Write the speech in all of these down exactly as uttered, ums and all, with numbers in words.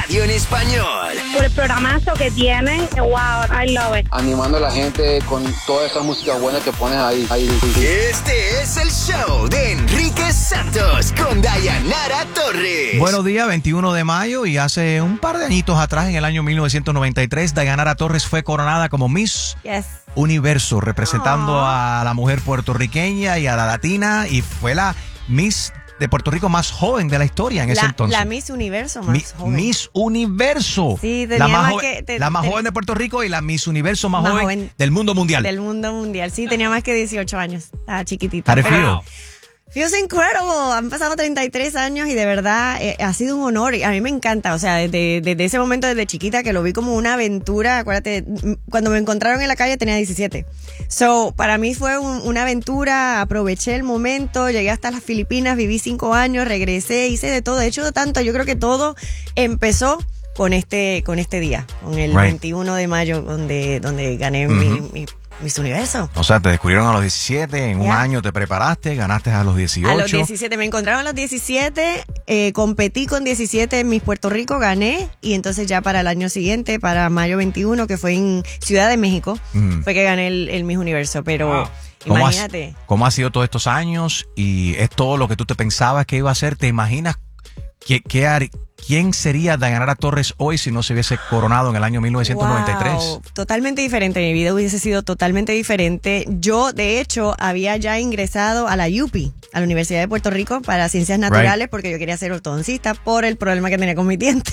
radio en español. Por el programazo que tienen, wow, I love it. Animando a la gente con toda esa música buena que pones ahí. ahí. Este es el show de Enrique Santos con Dayanara Torres. Buenos días, veintiuno de mayo, y hace un par de añitos atrás, en el año mil novecientos noventa y tres, Dayanara Torres fue coronada como Miss Yes. Universo, representando Aww. a la mujer puertorriqueña y a la latina, y fue la Miss de Puerto Rico más joven de la historia en La, ese entonces. la Miss Universo más Mi- joven. Miss Universo. Sí, tenía la más, más jo- que- te- la más te- joven de Puerto Rico y la Miss Universo más, Más joven, joven del mundo mundial. Del mundo mundial. Sí, tenía más que dieciocho años. Estaba chiquitita. How did it pero- feel? Feels incredible. Han pasado treinta y tres años y de verdad eh, ha sido un honor. Y a mí me encanta. O sea, desde, desde ese momento, desde chiquita, que lo vi como una aventura. Acuérdate, m- cuando me encontraron en la calle tenía diecisiete. So, para mí fue un- una aventura. Aproveché el momento. Llegué hasta las Filipinas, viví cinco años, regresé, hice de todo. De hecho, tanto, yo creo que todo empezó con este, con este día, con el Right. veintiuno de mayo, donde, donde gané mi, Ujú. mi Miss Universo. O sea, te descubrieron a los diecisiete, en un Ya. año te preparaste, ganaste a los dieciocho. A los diecisiete, me encontraron a los diecisiete, eh, competí con diecisiete en Miss Puerto Rico, gané, y entonces ya para el año siguiente, para mayo veintiuno, que fue en Ciudad de México, Mm. fue que gané el, el Miss Universo, pero ¿Cómo imagínate. has- ¿Cómo ha sido todos estos años? Y es todo lo que tú te pensabas que iba a ser. ¿Te imaginas qué, qué har- quién sería Dayanara Torres hoy si no se hubiese coronado en el año mil novecientos noventa y tres? Wow, totalmente diferente, mi vida hubiese sido totalmente diferente. Yo, de hecho, había ya ingresado a la U P I, a la Universidad de Puerto Rico, para Ciencias Naturales, porque yo quería ser ortodoncista por el problema que tenía con mi diente.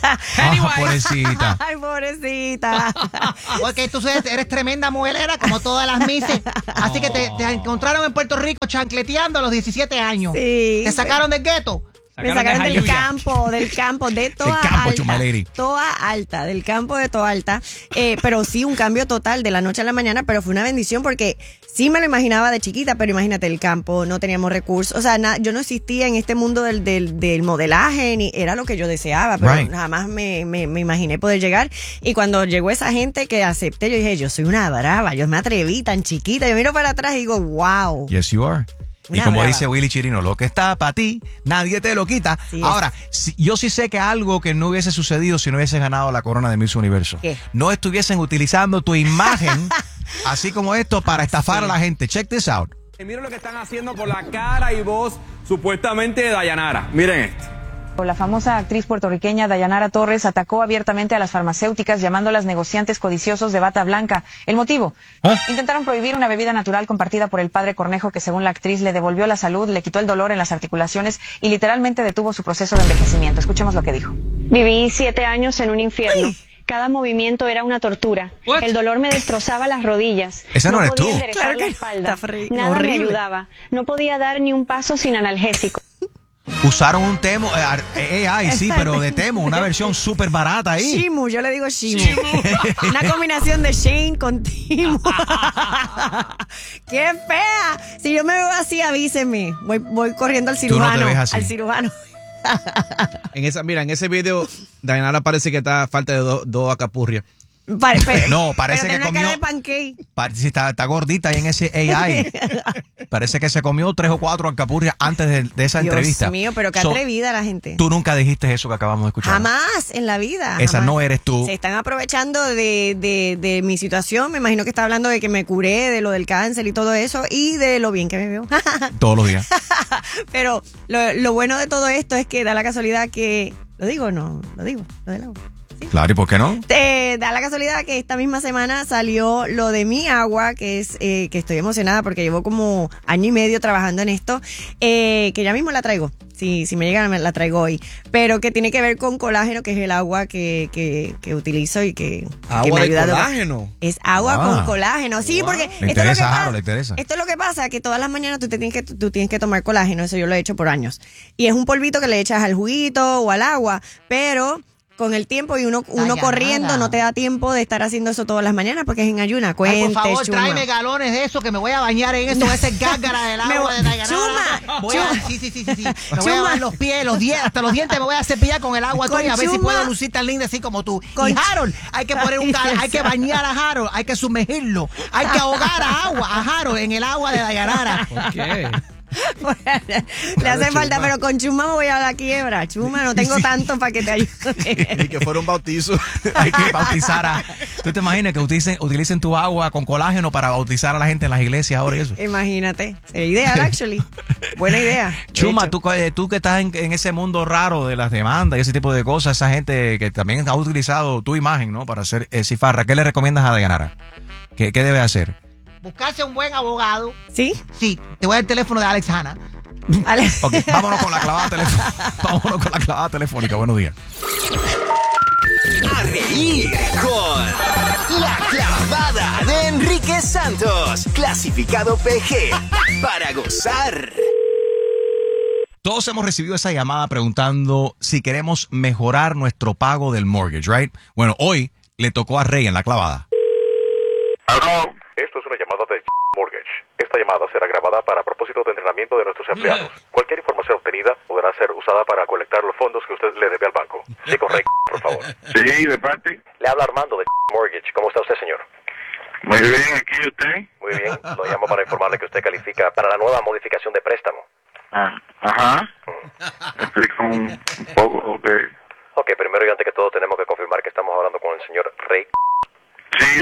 Ah, pobrecita. Ay, pobrecita. Porque tú eres, eres tremenda mujelera como todas las mises. Así que te, te encontraron en Puerto Rico chancleteando a los diecisiete años. Sí. Te sacaron del gueto. Me sacaron del campo, del campo, de Toa campo, Alta. Chuma Lady. Toa Alta, del campo de Toa Alta. Eh, pero sí, un cambio total de la noche a la mañana, pero fue una bendición porque sí me lo imaginaba de chiquita, pero imagínate el campo, no teníamos recursos. O sea, na- yo no existía en este mundo del, del, del modelaje, ni era lo que yo deseaba, pero Right. jamás me, me, me imaginé poder llegar. Y cuando llegó esa gente que acepté, yo dije, yo soy una brava, yo me atreví tan chiquita. Yo miro para atrás y digo, wow. Yes, you are. Y Una como brava. dice Willy Chirino, lo que está para ti, nadie te lo quita. Sí, es. Ahora, si- yo sí sé que algo que no hubiese sucedido si no hubieses ganado la corona de Miss Universo. ¿Qué? No estuviesen utilizando tu imagen, así como esto, para estafar a la gente. Check this out. Miren lo que están haciendo con la cara y voz supuestamente de Dayanara. Miren esto. La famosa actriz puertorriqueña Dayanara Torres atacó abiertamente a las farmacéuticas llamándolas negociantes codiciosos de bata blanca. ¿El motivo? Intentaron prohibir una bebida natural compartida por el padre Cornejo que, según la actriz, le devolvió la salud, le quitó el dolor en las articulaciones y literalmente detuvo su proceso de envejecimiento. Escuchemos lo que dijo. Viví siete años en un infierno. Cada movimiento era una tortura. El dolor me destrozaba las rodillas. Esa no eres podía tú. enderezar Claro que la no. espalda. Está fre- Nada horrible. me ayudaba. No podía dar ni un paso sin analgésico. Usaron un Temo, eh, A I, sí, pero de Temo, una versión súper barata ahí. Shimu, yo le digo Shimu. Una combinación de Shane con Timo. ¡Qué fea! Si yo me veo así, avíseme. Voy, voy corriendo al Tú no te cirujano. ves así. Al cirujano. En esa, mira, en ese video, Dayanara parece que está a falta de dos do acapurrias. Pare- pe- No, parece pero que tiene una cara comió- de pancake. Parece, está, está gordita ahí en ese A I. Parece que se comió tres o cuatro alcapurrias antes de, de esa Dios entrevista. mío, pero qué So, atrevida la gente. Tú nunca dijiste eso que acabamos de escuchar. Jamás en la vida. Esa jamás. no eres tú. Se están aprovechando de, de, de mi situación. Me imagino que está hablando de que me curé, de lo del cáncer y todo eso, y de lo bien que me veo. Todos los días. Pero lo, lo bueno de todo esto es que da la casualidad que... ¿Lo digo o no? Lo digo, lo del agua. Claro, ¿y por qué no? Te da la casualidad que esta misma semana salió lo de mi agua, que es eh, que estoy emocionada porque llevo como año y medio trabajando en esto, eh, que ya mismo la traigo. Si, si me llega, me la traigo hoy. Pero que tiene que ver con colágeno, que es el agua que, que, que utilizo y que, que Agua me de ayuda. colágeno. Es agua Wow. con colágeno. Sí, Wow. porque Le esto es lo que interesa, pasa. Jaro, le interesa. Esto es lo que pasa, que todas las mañanas tú, te tienes que, tú tienes que tomar colágeno. Eso yo lo he hecho por años. Y es un polvito que le echas al juguito o al agua, pero... Con el tiempo y uno, uno Dayanara. corriendo no te da tiempo de estar haciendo eso todas las mañanas porque es en ayuna. Ay, Cuente, por favor, Chuma. tráeme galones de eso que me voy a bañar en eso, ese gágara del Me agua voy- de Dayanara. Chuma, Voy a, Chuma. sí, sí, sí, sí, sí. Me voy a Chuma. lavar los pies, los dientes, hasta los dientes me voy a cepillar con el agua Con tuya a ver si Chuma. puedo lucir tan linda así como tú. Con Y Harold, hay que poner un cal- Ay, hay que Dios. bañar a Harold, hay que sumergirlo, hay que ahogar a agua, a Harold en el agua de Dayanara. ¿Por qué? Bueno, le hace falta, pero con Chuma me voy a la quiebra. Chuma, no tengo Sí. tanto para que te ayude. Y que fuera un bautizo. Hay que bautizar a... ¿Tú te imaginas que utilicen, utilicen tu agua con colágeno para bautizar a la gente en las iglesias ahora y eso? Imagínate. Sería ideal, actually. Buena idea. de Chuma, hecho. tú, eh, tú que estás en, en ese mundo raro de las demandas y ese tipo de cosas, esa gente que también ha utilizado tu imagen, ¿no? Para hacer eh, cifarra, ¿qué le recomiendas a Dayanara? ¿Qué, qué debe hacer? Buscarse un buen abogado. ¿Sí? Sí, te voy a dar el teléfono de Alex Hanna. Ale- Ok, vámonos con la clavada telefónica. Vámonos con la clavada telefónica. Buenos días. A reír con La Clavada de Enrique Santos. Clasificado P G. Para gozar. Todos hemos recibido esa llamada preguntando si queremos mejorar nuestro pago del mortgage, right? Bueno, hoy le tocó a Rey en la clavada. Aló. Esto es una llamada de Mortgage. Esta llamada será grabada para propósito de entrenamiento de nuestros empleados. Cualquier información obtenida podrá ser usada para colectar los fondos que usted le debe al banco. Sí, correcto, por favor. Sí, de parte. Le habla Armando de Mortgage. ¿Cómo está usted, señor? Muy bien, aquí usted. Muy bien. Lo llamo para informarle que usted califica para la nueva modificación de préstamo. Ah, ajá. Explica un poco, ok. Ok, primero y antes que todo tenemos que confirmar que estamos hablando con el señor Rey. Sí.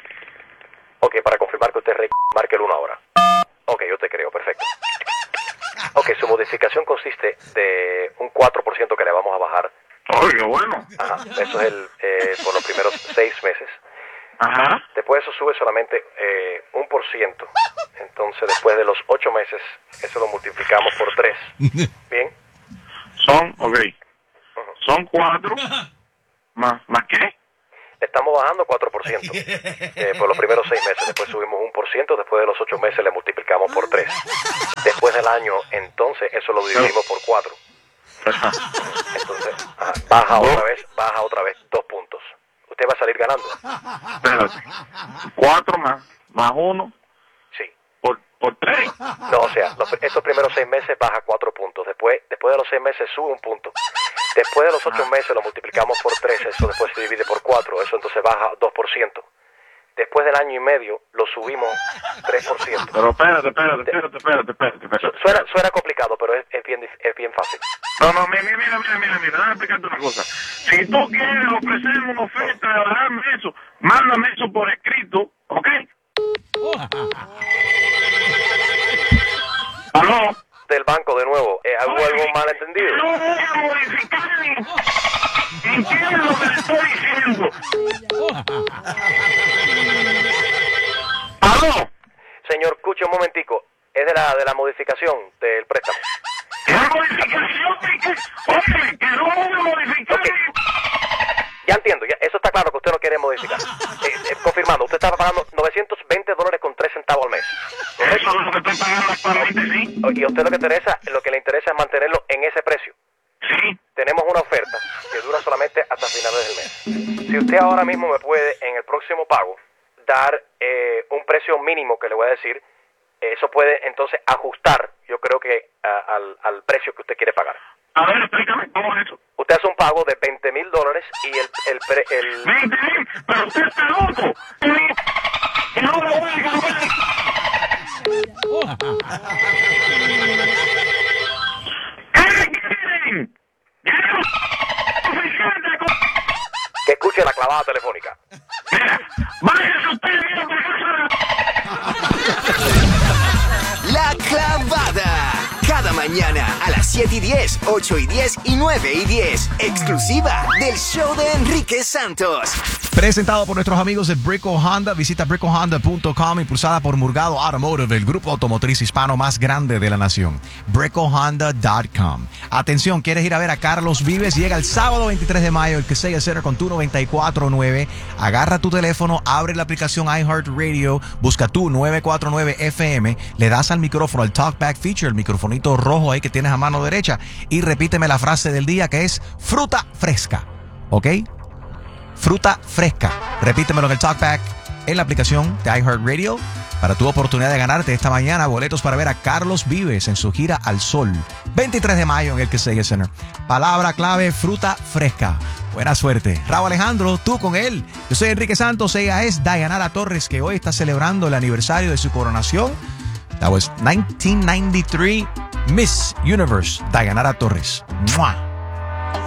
Ok, para confirmar que usted es Rey, marque el uno ahora. Ok, yo te creo, perfecto. Ok, su modificación consiste de un cuatro por ciento que le vamos a bajar. Oiga, bueno. Ajá, eso es el eh, por los primeros seis meses. Ajá. Después eso sube solamente eh, un por ciento. Entonces después de los ocho meses, eso lo multiplicamos por tres. ¿Bien? Son, ok. Son cuatro. ¿Más, más qué? Le estamos bajando cuatro por ciento eh, por los primeros seis meses. Después subimos un por ciento. Después de los ocho meses le multiplicamos por tres. Después del año, entonces eso lo dividimos por cuatro. Entonces, ajá, baja otra vez, baja otra vez dos puntos. Usted va a salir ganando. Espérate. Cuatro más, más uno. Sí. Por, por tres. No, o sea, los, esos primeros seis meses baja cuatro puntos. Después, después de los seis meses sube un punto. Después de los ocho meses lo multiplicamos por tres. Eso después se divide por cuatro. Eso entonces baja dos por ciento. Después del año y medio lo subimos tres por ciento. Pero espérate, espérate, espérate, espérate, espérate. espérate. Suena, suena complicado, pero es, es, bien, dif- es bien fácil. No, no, mira, mira, mira, mira, mira, déjame explicarte una cosa. Si tú quieres ofrecerme una oferta de bajarme eso, mándame eso por escrito, ¿ok? ¿Aló? Del banco de nuevo, eh, ¿hubo algún malentendido? No voy a modificar ni... ¿Entiendes lo que le estoy diciendo? ¿Aló? Señor, escuche un momentico. Es de la de la modificación del préstamo. ¿Qué modificación de qué? Oye, que no voy a modificar. Ok. Ya entiendo, ya, eso está claro que usted no quiere modificar. Eh, eh, confirmando, usted está pagando novecientos veinte dólares con tres centavos al mes. Eso es lo que estoy pagando actualmente, sí. Y a usted lo que interesa, lo que le interesa es mantenerlo en ese precio. Sí. Tenemos una oferta que dura solamente hasta finales del mes. Si usted ahora mismo me puede, en el próximo pago, dar eh, un precio mínimo que le voy a decir, eso puede entonces ajustar, yo creo que a, al, al precio que usted quiere pagar. A ver, explícame, ¿cómo es eso? Usted hace un pago de veinte mil dólares y el... el, pre, el... ¿veinte mil? Pero usted está loco. Y no lo voy a cambiar. ¿Qué quieren? Que escuche la clavada telefónica. Mira, váyase usted, mira, por La Clavada. Cada mañana a las siete y diez, ocho y diez y nueve y diez. Exclusiva del show de Enrique Santos. Presentado por nuestros amigos de Brico Honda. Visita brico honda punto com, impulsada por Murgado Automotive, el grupo automotriz hispano más grande de la nación. brico honda punto com. Atención, ¿quieres ir a ver a Carlos Vives? Llega el sábado veintitrés de mayo, el Casella Center con tu noventa y cuatro punto nueve. Agarra tu teléfono, abre la aplicación iHeartRadio, busca tu novecientos cuarenta y nueve F M, le das al micrófono, al Talkback Feature, el microfonito rojo ahí que tienes a mano derecha, y repíteme la frase del día que es fruta fresca. ¿Ok? Fruta fresca. Repítemelo en el Talkback en la aplicación de iHeartRadio para tu oportunidad de ganarte esta mañana boletos para ver a Carlos Vives en su gira al sol. veintitrés de mayo en el Casella Center. Palabra clave, fruta fresca. Buena suerte. Raúl Alejandro, tú con él. Yo soy Enrique Santos, ella es Dayanara Torres, que hoy está celebrando el aniversario de su coronación. That was nineteen ninety-three Miss Universe, Dayanara Torres. Mwah.